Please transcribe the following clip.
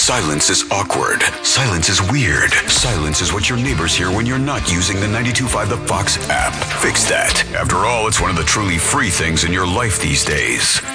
Silence is awkward. Silence is weird. Silence is what your neighbors hear when you're not using the 92.5 The Fox app. Fix that. After all, it's one of the truly free things in your life these days.